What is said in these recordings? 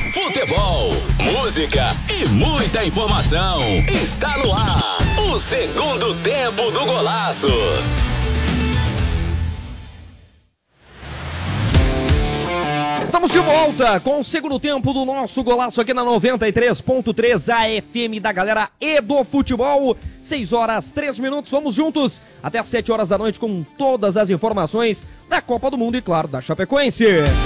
Futebol, música e muita informação. Está no ar o segundo tempo do Golaço. Estamos de volta com o segundo tempo do nosso Golaço aqui na 93.3 AFM da galera e do futebol. 6 horas 3 minutos, vamos juntos até às 7 horas da noite com todas as informações da Copa do Mundo e, claro, da Chapecoense.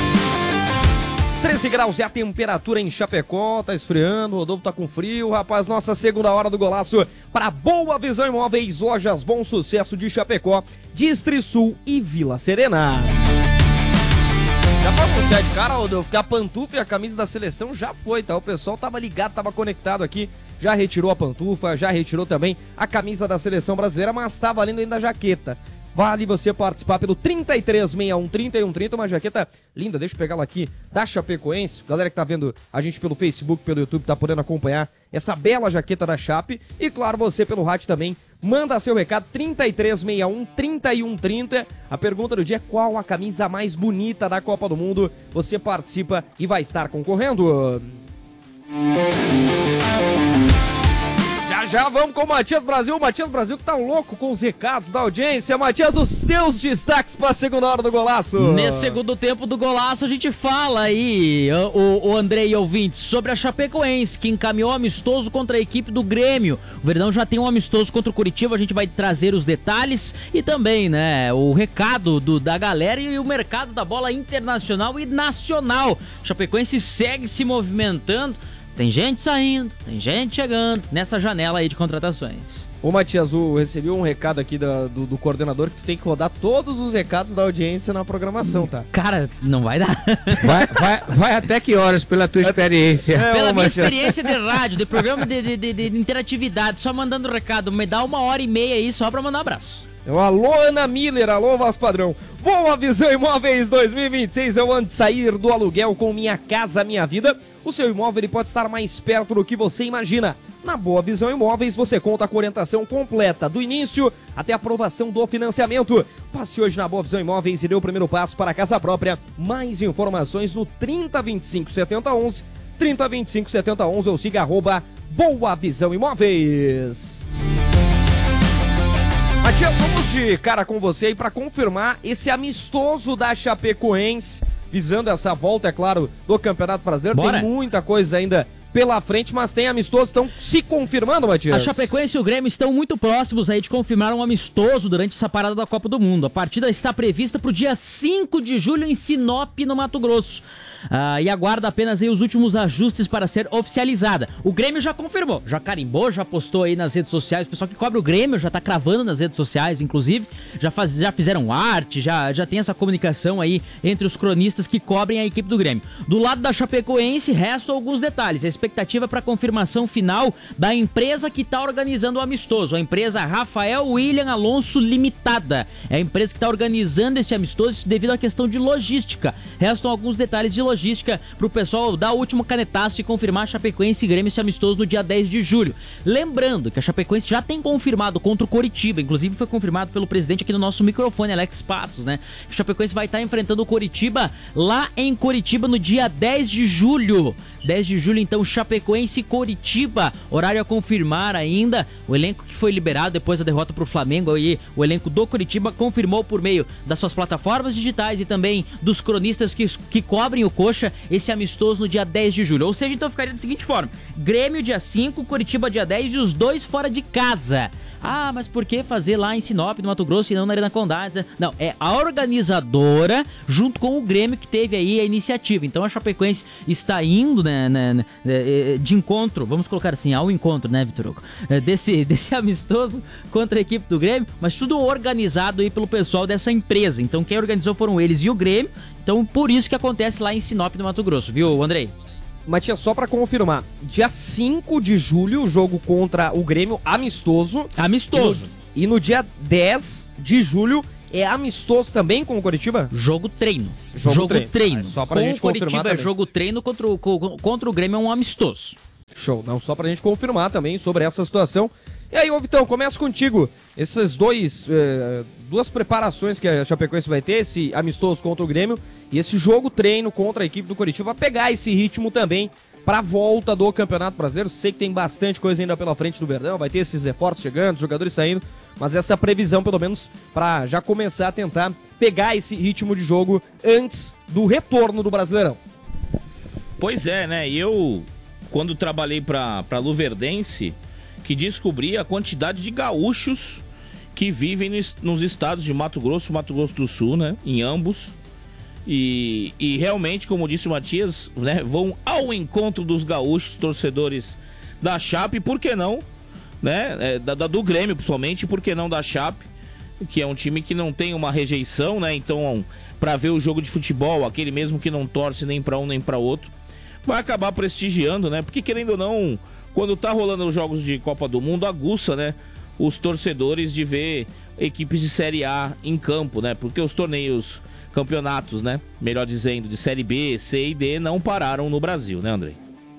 13 graus é a temperatura em Chapecó, tá esfriando, o Rodolfo tá com frio, rapaz. Nossa segunda hora do Golaço para Boa Visão Imóveis, lojas Bom Sucesso de Chapecó, Distrisul e Vila Serena. Já pra você de cara, Rodolfo, que a pantufa e a camisa da seleção já foi, tá? O pessoal tava ligado, tava conectado aqui, já retirou a pantufa, já retirou também a camisa da seleção brasileira, mas tá valendo ainda a jaqueta. Vale você participar pelo 3361-3130, uma jaqueta linda, deixa eu pegar ela aqui, da Chapecoense. Galera que tá vendo a gente pelo Facebook, pelo YouTube, tá podendo acompanhar essa bela jaqueta da Chape. E claro, você pelo rádio também, manda seu recado, 3361-3130. A pergunta do dia é: qual a camisa mais bonita da Copa do Mundo? Você participa e vai estar concorrendo. Já vamos com o Matias Brasil que tá louco com os recados da audiência. Matias, os teus destaques pra segunda hora do Golaço. Nesse segundo tempo do Golaço a gente fala aí, o André e ouvintes, sobre a Chapecoense, que encaminhou amistoso contra a equipe do Grêmio. O Verdão já tem um amistoso contra o Curitiba, a gente vai trazer os detalhes e também, né, o recado da galera e o mercado da bola internacional e nacional. A Chapecoense segue se movimentando. Tem gente saindo, tem gente chegando nessa janela aí de contratações. Ô Matias, eu recebi um recado aqui do coordenador que tu tem que rodar todos os recados da audiência na programação, tá? Cara, não vai dar. Vai até que horas pela tua experiência? Pela minha experiência de rádio, de programa de interatividade, só mandando recado, me dá 1h30 aí só pra mandar um abraço. Alô, Ana Miller, alô, Voz Padrão. Boa Visão Imóveis 2026, eu ando de sair do aluguel com Minha Casa Minha Vida. O seu imóvel ele pode estar mais perto do que você imagina. Na Boa Visão Imóveis você conta com orientação completa, do início até a aprovação do financiamento. Passe hoje na Boa Visão Imóveis e dê o primeiro passo para a casa própria. Mais informações no 3025-7011, 3025-7011 ou siga @Boa Visão Imóveis. Matias, vamos de cara com você aí para confirmar esse amistoso da Chapecoense, visando essa volta, é claro, do Campeonato Brasileiro. Bora. Tem muita coisa ainda pela frente, mas tem amistoso, estão se confirmando, Matias? A Chapecoense e o Grêmio estão muito próximos aí de confirmar um amistoso durante essa parada da Copa do Mundo. A partida está prevista para o dia 5 de julho em Sinop, no Mato Grosso. E aguarda apenas aí os últimos ajustes para ser oficializada. O Grêmio já confirmou, já carimbou, já postou aí nas redes sociais. O pessoal que cobre o Grêmio já tá cravando nas redes sociais, inclusive. Já fizeram arte, já tem essa comunicação aí entre os cronistas que cobrem a equipe do Grêmio. Do lado da Chapecoense, restam alguns detalhes. A expectativa para a confirmação final da empresa que está organizando o amistoso. A empresa Rafael William Alonso Limitada. É a empresa que está organizando esse amistoso devido à questão de logística. Restam alguns detalhes de logística para o pessoal dar o último canetaço e confirmar a Chapecoense e Grêmio esse amistoso no dia 10 de julho. Lembrando que a Chapecoense já tem confirmado contra o Coritiba, inclusive foi confirmado pelo presidente aqui no nosso microfone, Alex Passos, né? Que a Chapecoense vai estar enfrentando o Coritiba lá em Coritiba no dia 10 de julho. 10 de julho, então, Chapecoense e Coritiba. Horário a confirmar ainda. O elenco que foi liberado depois da derrota para o Flamengo, aí, o elenco do Coritiba confirmou por meio das suas plataformas digitais e também dos cronistas que cobrem o Coxa esse amistoso no dia 10 de julho. Ou seja, então ficaria da seguinte forma: Grêmio dia 5, Coritiba dia 10 e os dois fora de casa. Ah, mas por que fazer lá em Sinop, no Mato Grosso, e não na Arena Condá? Não, é a organizadora junto com o Grêmio que teve aí a iniciativa. Então a Chapecoense está indo, né, de encontro, vamos colocar assim, ao encontro, né, Vitor Hugo? Desse amistoso contra a equipe do Grêmio, mas tudo organizado aí pelo pessoal dessa empresa. Então quem organizou foram eles e o Grêmio. Então por isso que acontece lá em Sinop, no Mato Grosso, viu, Andrei? Matias, só pra confirmar, dia 5 de julho, o jogo contra o Grêmio, amistoso. Amistoso. E no dia 10 de julho, é amistoso também com o Coritiba? Jogo treino. Jogo treino. Ah, só pra gente confirmar. confirmar Coritiba é também. jogo treino, contra o Grêmio é um amistoso. Show. Não, só pra gente confirmar também sobre essa situação. E aí, ô Vitão, começa contigo. Essas duas preparações que a Chapecoense vai ter, esse amistoso contra o Grêmio e esse jogo-treino contra a equipe do Coritiba, pra pegar esse ritmo também pra volta do Campeonato Brasileiro. Sei que tem bastante coisa ainda pela frente do Verdão, vai ter esses reforços chegando, jogadores saindo, mas essa previsão, pelo menos, pra já começar a tentar pegar esse ritmo de jogo antes do retorno do Brasileirão. Pois é, né? Eu, quando trabalhei pra Luverdense, que descobri a quantidade de gaúchos que vivem nos estados de Mato Grosso do Sul, né? Em ambos. E realmente, como disse o Matias, né? Vão ao encontro dos gaúchos, torcedores da Chape, por que não? Né? Do Grêmio, principalmente, por que não da Chape? Que é um time que não tem uma rejeição, né? Então, pra ver o jogo de futebol, aquele mesmo que não torce nem pra um nem pra outro, vai acabar prestigiando, né? Porque, querendo ou não, quando tá rolando os jogos de Copa do Mundo, aguça, né, os torcedores de ver equipes de Série A em campo, né? Porque os campeonatos, né, melhor dizendo, de Série B, C e D não pararam no Brasil, né, Andrei?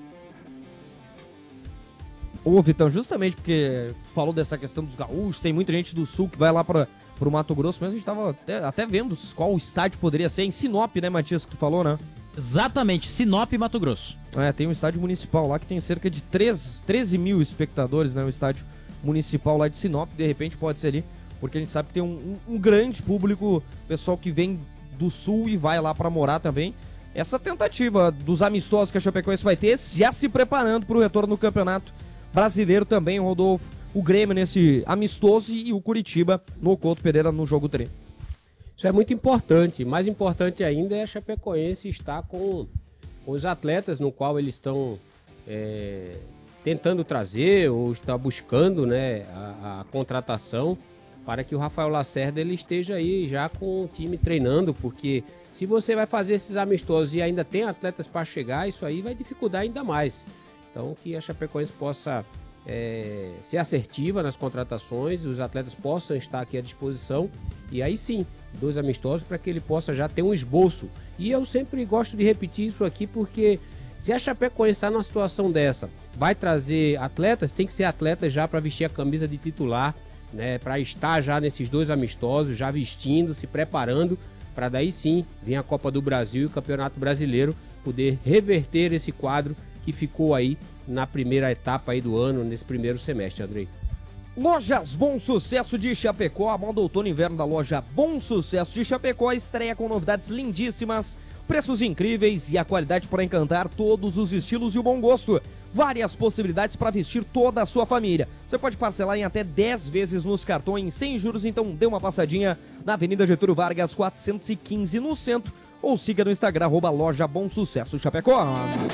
Ô, Vitão, justamente porque falou dessa questão dos gaúchos, tem muita gente do Sul que vai lá pro Mato Grosso, mas a gente tava até vendo qual estádio poderia ser, em Sinop, né, Matias, que tu falou, né? Exatamente, Sinop e Mato Grosso. Tem um estádio municipal lá que tem cerca de 13 mil espectadores, né? O estádio municipal lá de Sinop, de repente pode ser ali, porque a gente sabe que tem um grande público, pessoal que vem do Sul e vai lá pra morar também. Essa tentativa dos amistosos que a Chapecoense vai ter, já se preparando pro retorno do Campeonato Brasileiro também, Rodolfo. O Grêmio nesse amistoso e o Curitiba no Couto Pereira no jogo treino. Isso é muito importante. Mais importante ainda é a Chapecoense estar com os atletas no qual eles estão tentando trazer ou está buscando, né, a contratação para que o Rafael Lacerda ele esteja aí já com o time treinando, porque se você vai fazer esses amistosos e ainda tem atletas para chegar, isso aí vai dificultar ainda mais. Então que a Chapecoense possa ser assertiva nas contratações, os atletas possam estar aqui à disposição e aí sim, 2 amistosos para que ele possa já ter um esboço. E eu sempre gosto de repetir isso aqui porque se a Chapecoense está numa situação dessa, vai trazer atletas, tem que ser atletas já para vestir a camisa de titular, né, para estar já nesses 2 amistosos, já vestindo, se preparando, para daí sim vir a Copa do Brasil e o Campeonato Brasileiro poder reverter esse quadro que ficou aí na primeira etapa aí do ano, nesse primeiro semestre, Andrei. Lojas Bom Sucesso de Chapecó, a moda outono e inverno da loja Bom Sucesso de Chapecó estreia com novidades lindíssimas, preços incríveis e a qualidade para encantar todos os estilos e o bom gosto. Várias possibilidades para vestir toda a sua família. Você pode parcelar em até 10 vezes nos cartões sem juros, então dê uma passadinha na Avenida Getúlio Vargas 415 no centro ou siga no Instagram @loja Bom Sucesso Chapecó.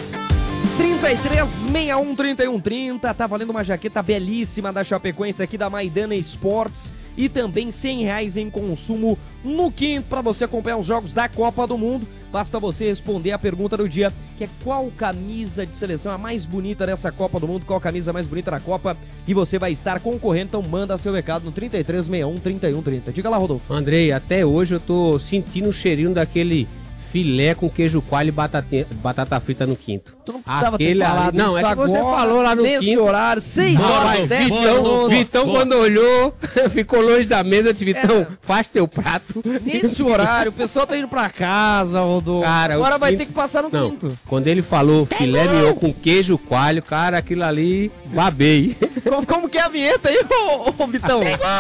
33613130, tá valendo uma jaqueta belíssima da Chapecoense aqui da Maidana Esportes e também R$100 em consumo no quinto para você acompanhar os jogos da Copa do Mundo. Basta você responder a pergunta do dia, que é qual camisa de seleção a mais bonita dessa Copa do Mundo, qual camisa mais bonita da Copa, e você vai estar concorrendo, então manda seu recado no 33613130. Diga lá, Rodolfo. Andrei, até hoje eu tô sentindo o cheirinho daquele filé com queijo coalho e batata frita no quinto. Tu não precisava ter falado não, é que agora, você falou lá no nesse quinto. horário, 6 horas, 10 Vitão quando olhou, ficou longe da mesa, eu disse, Vitão, faz teu prato. Nesse horário, o pessoal tá indo pra casa, Rodolfo. Cara, agora vai quinto... ter que passar no quinto. Quando ele falou filé mignon com queijo coalho, cara, aquilo ali, babei. Como que é a vinheta aí, ô Vitão?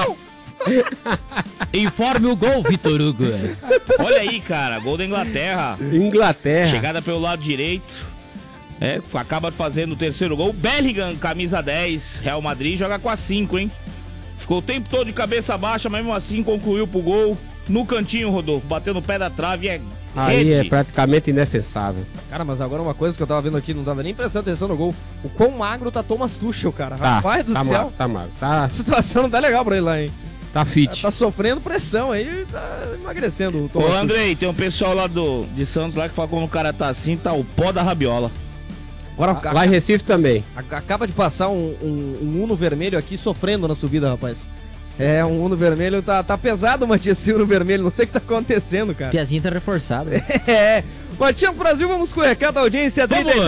Informe o gol, Vitor Hugo. Olha aí, cara, gol da Inglaterra. Chegada pelo lado direito. Acaba fazendo o terceiro gol. Bellingham, camisa 10. Real Madrid joga com a 5, hein? Ficou o tempo todo de cabeça baixa, mas mesmo assim concluiu pro gol. No cantinho, Rodolfo, bateu no pé da trave, aí é praticamente indefensável. Cara, mas agora uma coisa que eu tava vendo aqui, não tava nem prestando atenção no gol. O quão magro tá Thomas Tuchel, cara. Rapaz do céu. Tá magro. A situação não tá legal pra ele lá, hein? Tá fit. Tá sofrendo pressão aí, ele tá emagrecendo o Thomas Tuchel. Ô, Andrei, tem um pessoal lá de Santos lá que fala que quando o cara tá assim, tá o pó da rabiola. Agora, lá em Recife também. Acaba de passar um Uno vermelho aqui sofrendo na subida, rapaz. Um Uno vermelho, tá pesado, Matias, esse Uno vermelho, não sei o que tá acontecendo, cara. Piazinho tá reforçado. Matias Brasil, vamos com o recado da audiência,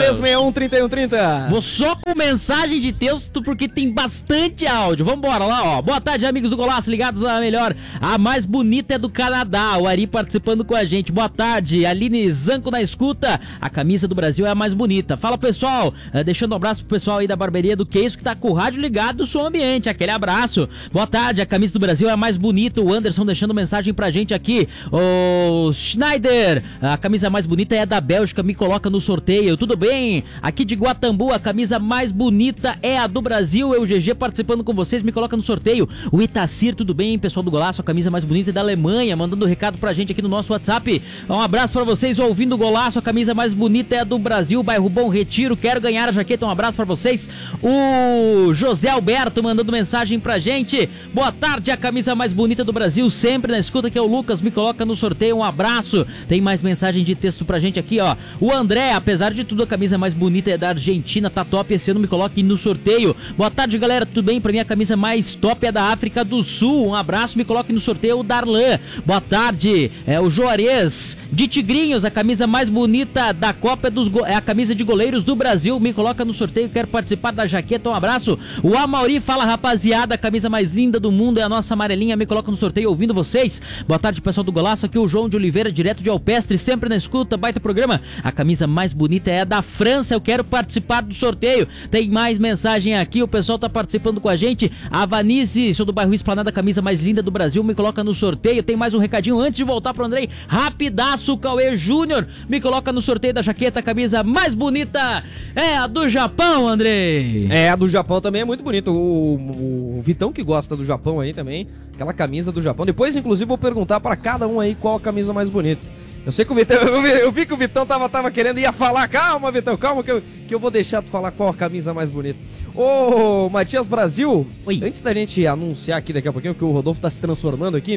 3361-3130. Vou só com mensagem de texto porque tem bastante áudio. Vambora lá, ó. Boa tarde, amigos do Golaço, ligados na melhor. A mais bonita é do Canadá. O Ari participando com a gente. Boa tarde, Aline Zanco na escuta. A camisa do Brasil é a mais bonita. Fala, pessoal. Deixando um abraço pro pessoal aí da barbearia do Queijo que tá com o rádio ligado do som ambiente. Aquele abraço. Boa tarde, a camisa do Brasil é a mais bonita. O Anderson deixando mensagem pra gente aqui. O Schneider, a camisa mais bonita é a da Bélgica, me coloca no sorteio. Tudo bem? Aqui de Guatambu, a camisa mais bonita é a do Brasil. Eu, GG, participando com vocês, me coloca no sorteio. O Itacir, tudo bem, pessoal do Golaço? A camisa mais bonita é da Alemanha, mandando recado pra gente aqui no nosso WhatsApp. Um abraço pra vocês ouvindo o Golaço. A camisa mais bonita é a do Brasil, bairro Bom Retiro. Quero ganhar a jaqueta. Um abraço pra vocês. O José Alberto mandando mensagem pra gente. Boa tarde, a camisa mais bonita do Brasil, sempre na escuta, que é o Lucas, me coloca no sorteio. Um abraço. Tem mais mensagem de texto pra gente aqui, ó. O André, apesar de tudo, a camisa mais bonita é da Argentina, tá top, esse ano me coloque no sorteio. Boa tarde, galera, tudo bem? Pra mim a camisa mais top é da África do Sul. Um abraço, me coloque no sorteio. O Darlan, boa tarde. O Juarez de Tigrinhos, a camisa mais bonita da Copa é a camisa de goleiros do Brasil, me coloca no sorteio, quero participar da jaqueta. Um abraço. O Amauri fala, rapaziada, a camisa mais linda do mundo é a nossa amarelinha, me coloca no sorteio, ouvindo vocês. Boa tarde, pessoal do Golaço, aqui o João de Oliveira, direto de Alpestre, sempre na escuta, baita programa. A camisa mais bonita é a da França, eu quero participar do sorteio. Tem mais mensagem aqui, o pessoal tá participando com a gente. A Vanice, sou do bairro Esplanada, a camisa mais linda do Brasil, me coloca no sorteio. Tem mais um recadinho antes de voltar pro Andrei, rapidaço. Cauê Júnior, me coloca no sorteio da jaqueta, a camisa mais bonita é a do Japão, Andrei. A do Japão também é muito bonita. O Vitão que gosta do Japão aí também, aquela camisa do Japão. Depois, inclusive, vou perguntar pra cada um aí qual a camisa mais bonita. Eu sei que o Vitão, eu vi que o Vitão tava querendo, ia falar, calma, Vitão, calma que eu vou deixar tu falar qual a camisa mais bonita. Ô, Matias Brasil, oi. Antes da gente anunciar aqui daqui a pouquinho, porque o Rodolfo tá se transformando aqui,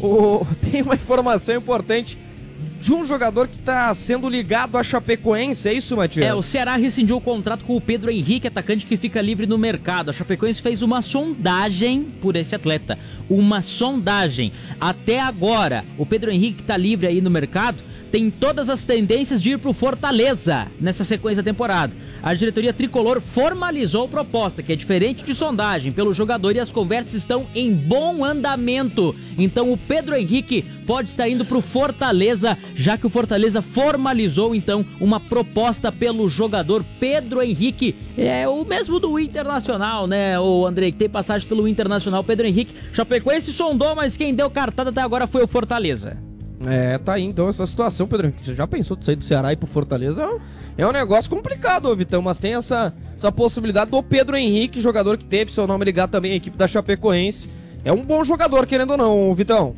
tem uma informação importante de um jogador que tá sendo ligado a Chapecoense, é isso, Matias? O Ceará rescindiu o contrato com o Pedro Henrique, atacante que fica livre no mercado. A Chapecoense fez uma sondagem por esse atleta. Uma sondagem. Até agora, o Pedro Henrique tá livre aí no mercado, tem todas as tendências de ir pro Fortaleza nessa sequência da temporada. A diretoria tricolor formalizou a proposta, que é diferente de sondagem, pelo jogador, e as conversas estão em bom andamento. Então o Pedro Henrique pode estar indo pro Fortaleza, já que o Fortaleza formalizou então uma proposta pelo jogador Pedro Henrique. É o mesmo do Internacional, né, o Andrei, que tem passagem pelo Internacional. Pedro Henrique, Chapecoense sondou, mas quem deu cartada até agora foi o Fortaleza. Tá aí então essa situação, Pedro Henrique. Você já pensou de sair do Ceará e ir pro Fortaleza? É um negócio complicado, Vitão, mas tem essa possibilidade do Pedro Henrique, jogador que teve seu nome ligado também à equipe da Chapecoense. É um bom jogador, querendo ou não, Vitão.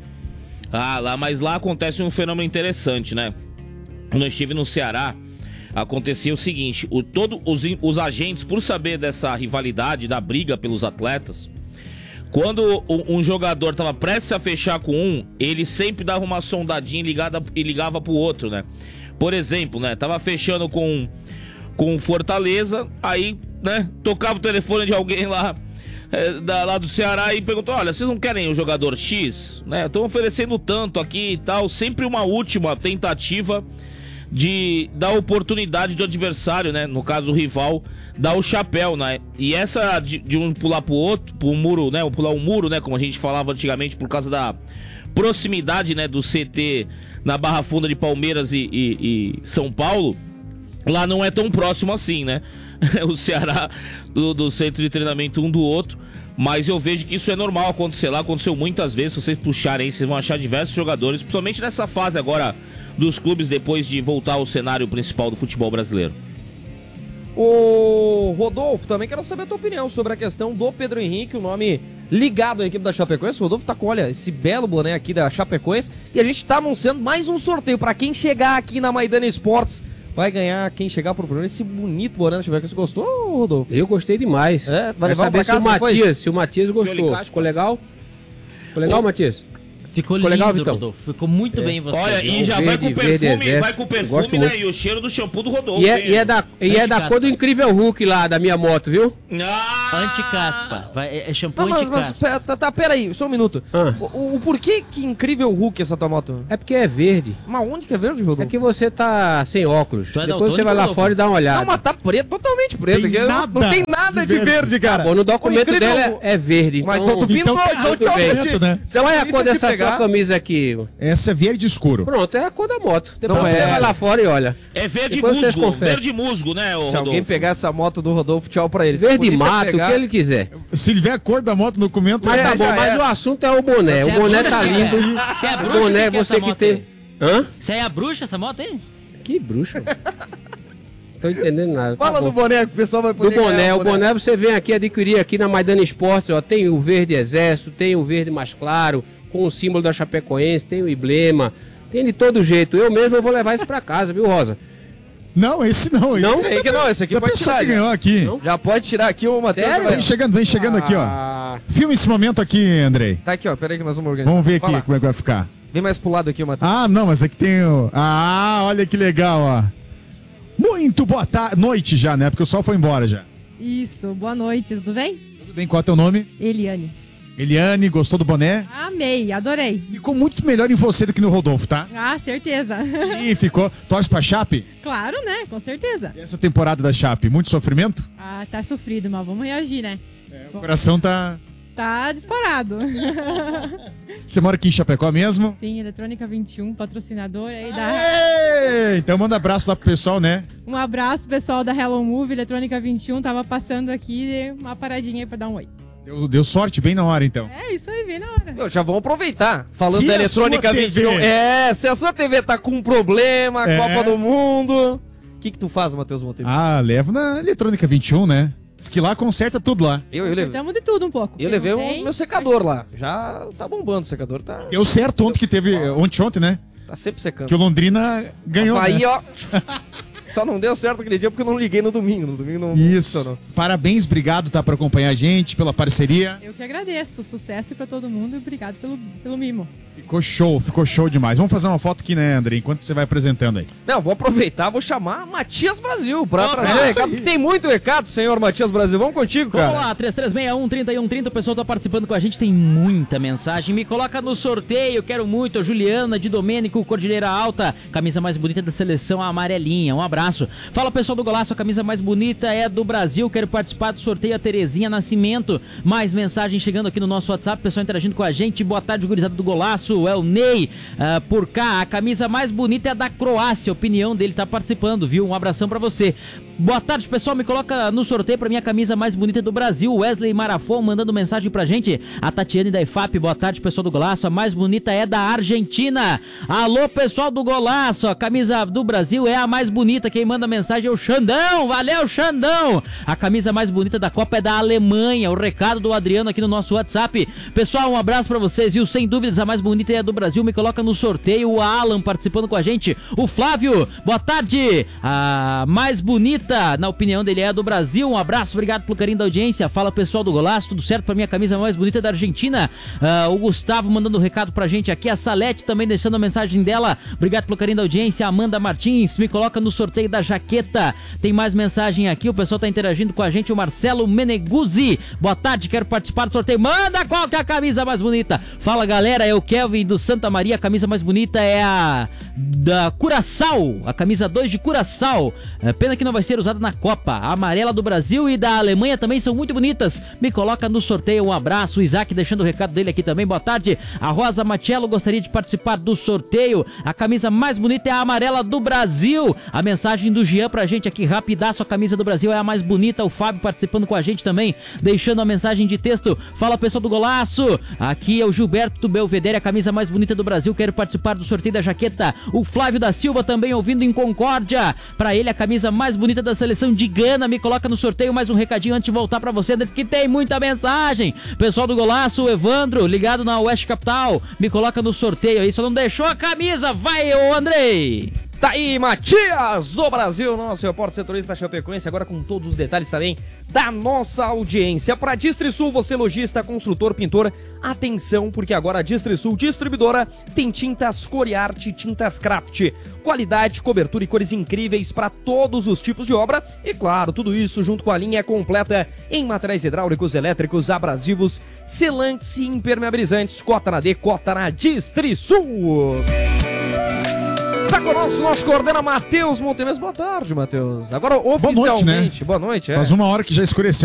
Mas lá acontece um fenômeno interessante, né? Quando eu estive no Ceará, acontecia o seguinte, os agentes, por saber dessa rivalidade, da briga pelos atletas, quando um jogador estava prestes a fechar com um, ele sempre dava uma sondadinha e ligava pro outro, né? Por exemplo, né? Tava fechando com Fortaleza, aí, né? Tocava o telefone de alguém lá, lá do Ceará e perguntou, olha, vocês não querem o jogador X? Né? Estão oferecendo tanto aqui e tal. Sempre uma última tentativa de dar oportunidade do adversário, né? No caso, o rival, dar o chapéu, né? E essa de um pular pro outro, pro muro, né? Pular um muro, né? Como a gente falava antigamente, por causa da proximidade, né? Do CT na Barra Funda de Palmeiras e São Paulo, lá não é tão próximo assim, né? O Ceará do centro de treinamento um do outro. Mas eu vejo que isso é normal acontecer lá. Aconteceu muitas vezes. Se vocês puxarem, vocês vão achar diversos jogadores, principalmente nessa fase agora dos clubes, depois de voltar ao cenário principal do futebol brasileiro. O Rodolfo, também quero saber a tua opinião sobre a questão do Pedro Henrique, o nome ligado à equipe da Chapecoense. O Rodolfo tá com, olha, esse belo boné aqui da Chapecoense, e a gente tá anunciando mais um sorteio para quem chegar aqui na Maidana Esportes. Vai ganhar quem chegar pro programa esse bonito boné da Chapecoense. Você gostou, Rodolfo? Eu gostei demais. Vai levar pra casa depois? Se o Matias gostou. Ficou legal? Ficou legal, Matias? Ficou Ficou lindo, legal, Vitão? Rodolfo. Ficou muito bem você. Olha, viu? e já verde, vai com o verde perfume, exército. Gosto né? muito. E o cheiro do shampoo do Rodolfo. E hein? é da cor do Incrível Hulk lá, da minha moto, viu? Anticaspa. É shampoo Não, mas anticaspa. peraí, só um minuto. Ah. O porquê que incrível Hulk essa tua moto? É porque é verde. Mas onde que é verde, Rodolfo? É que você tá sem óculos. Tu é Depois você daltônico, vai lá Rodolfo? fora e dá uma olhada. Não, mas tá preto, totalmente preto. Tem aqui. Não nada tem nada de de verde, cara. Bom, no documento O incrível dela é verde. Mas então, então tu pintou, tá então tudo bem, te né? Se ela qual é a cor dessa pegar, sua camisa aqui? Essa é verde escuro. Pronto, é a cor da moto. Depois Não você é. vai lá fora e olha. É verde Depois vocês musgo, conferem. verde musgo, né, Se alguém Rodolfo? pegar essa moto do Rodolfo, tchau pra ele. Se a Verde polícia mato, pegar- o que ele quiser. Se tiver a cor da moto no documento, Mas É, tá bom, já mas era. o assunto é o boné. O Você é boné bruxa, tá né? lindo. Você é O bruxa, boné, que é você essa que moto tem. aí? Hã? Você é a bruxa, essa moto aí? Que bruxa. Tô entendendo nada. Tá Fala bom. do boné, que o pessoal vai Do poder boné, ganhar o boné você vem aqui adquirir aqui na Maidana Esportes, ó, tem o verde exército, tem o verde mais claro, com o símbolo da Chapecoense, tem o emblema, tem de todo jeito. Eu mesmo vou levar isso pra casa, viu, Rosa? Não, esse não. Não? Esse Esse aqui não, esse aqui da pode pessoa tirar. que ganhou aqui. Não? Já pode tirar aqui o Matheus. Sério? vai- Vem chegando aqui, ó. Ah, Filma esse momento aqui, Andrei. Tá aqui, ó. Pera aí que nós vamos organizar. Vamos ver Vai lá. aqui como é que vai ficar. Vem mais pro lado aqui, o Matheus. Ah, não, mas aqui tem o... Ah, olha que legal, ó. Muito boa noite já, né? Porque o sol foi embora já. Isso, boa noite, tudo bem? Tudo bem? Qual é o teu nome? Eliane. Eliane, gostou do boné? Amei, adorei. Ficou muito melhor em você do que no Rodolfo, tá? Ah, certeza. Ih, ficou. Torce pra Chape? Claro, né? Com certeza. E essa temporada da Chape, muito sofrimento? Ah, tá sofrido, mas vamos reagir, né? O coração tá... Tá disparado. Você mora aqui em Chapecó mesmo? Sim, Eletrônica 21, patrocinador aí da... Ei, então manda abraço lá pro pessoal, né? Um abraço, pessoal da Hello Move, Eletrônica 21, tava passando aqui uma paradinha aí pra dar um oi. Deu sorte bem na hora, então. É isso aí, bem na hora. Meu, já vamos aproveitar. Falando Se da a Eletrônica sua 21. TV Se a sua TV tá com um problema, É. Copa do Mundo. O que tu faz, Matheus Monteiro? Ah, levo na Eletrônica 21, né? Diz que lá conserta tudo lá. Eu levei. Tamo de tudo um pouco. Eu levei Não o tem- meu secador lá. Já tá bombando o secador, tá, Deu certo ontem que teve... Ontem, né? tá sempre secando. Que o Londrina ganhou, Aí, né? ó. Só não deu certo aquele dia porque eu não liguei no domingo. No domingo não Isso. funcionou. Parabéns, obrigado, tá, por acompanhar a gente, pela parceria. Eu que agradeço. Sucesso pra todo mundo e obrigado pelo mimo. Ficou show demais. Vamos fazer uma foto aqui, né, André, enquanto você vai apresentando aí. Não, vou aproveitar, vou chamar Matias Brasil pra Opa! trazer o recado. Porque tem muito recado, senhor Matias Brasil. Vamos contigo, cara. Vamos lá, 3361-3130, o pessoal tá participando com a gente, tem muita mensagem. Me coloca no sorteio, quero muito. Juliana de Domênico, Cordilheira Alta, camisa mais bonita da seleção, a amarelinha. Um abraço. Fala, pessoal do Golaço, a camisa mais bonita é do Brasil, quero participar do sorteio, a Terezinha Nascimento. Mais mensagem chegando aqui no nosso WhatsApp, pessoal interagindo com a gente. Boa tarde, gurizada do Golaço, é o Ney. Por cá, a camisa mais bonita é a da Croácia, a opinião dele tá participando, viu? Um abração pra você. Boa tarde, pessoal, me coloca no sorteio pra minha camisa mais bonita do Brasil, Wesley Marafon mandando mensagem pra gente, a Tatiane da IFAP, boa tarde, pessoal do Golaço, a mais bonita é da Argentina. Alô, pessoal do Golaço, a camisa do Brasil é a mais bonita, quem manda mensagem é o Xandão, valeu, Xandão. A camisa mais bonita da Copa é da Alemanha, o recado do Adriano aqui no nosso WhatsApp. Pessoal, um abraço pra vocês, viu? Sem dúvidas, a mais bonita é a do Brasil, me coloca no sorteio, o Alan participando com a gente, o Flávio, boa tarde, a mais bonita, na opinião dele, é a do Brasil. Um abraço, obrigado pelo carinho da audiência. Fala, pessoal do Golaço, tudo certo pra minha camisa mais bonita da Argentina. O Gustavo mandando um recado pra gente aqui, a Salete também deixando a mensagem dela. Obrigado pelo carinho da audiência. Amanda Martins me coloca no sorteio da jaqueta. Tem mais mensagem aqui, o pessoal tá interagindo com a gente. O Marcelo Meneguzzi, boa tarde, quero participar do sorteio. Manda qual que é a camisa mais bonita. Fala, galera, é o Kelvin do Santa Maria. A camisa mais bonita é a da Curaçao, a camisa 2 de Curaçao. Pena que não vai ser usada na Copa. A amarela do Brasil e da Alemanha também são muito bonitas. Me coloca no sorteio, um abraço. O Isaac deixando o recado dele aqui também, boa tarde. A Rosa Matiello gostaria de participar do sorteio. A camisa mais bonita é a amarela do Brasil. A mensagem do Jean pra gente aqui, rapidaço, a camisa do Brasil é a mais bonita. O Fábio participando com a gente também, deixando a mensagem de texto. Fala, pessoal do Golaço, aqui é o Gilberto do Belvedere, a camisa mais bonita do Brasil, quero participar do sorteio da jaqueta. O Flávio da Silva também ouvindo em Concórdia, pra ele a camisa mais bonita da seleção de Gana. Me coloca no sorteio, mais um recadinho antes de voltar pra você, que tem muita mensagem. Pessoal do Golaço, o Evandro, ligado na Oeste Capital, me coloca no sorteio aí, só não deixou a camisa, vai, ô Andrei! Tá aí, Matias do Brasil, nosso repórter setorista da Chapecoense, agora com todos os detalhes também da nossa audiência. Para Distrisul, você lojista, construtor, pintor, atenção, porque agora a Distrisul Distribuidora tem tintas Coriarte, tintas Craft. Qualidade, cobertura e cores incríveis para todos os tipos de obra. E claro, tudo isso junto com a linha completa em materiais hidráulicos, elétricos, abrasivos, selantes e impermeabilizantes. Cota na D, cota na Distrisul. Está conosco o nosso coordenador Matheus Montemes. Boa tarde, Matheus. Agora oficialmente. Boa noite, né? Boa noite, Faz uma hora que já escureceu.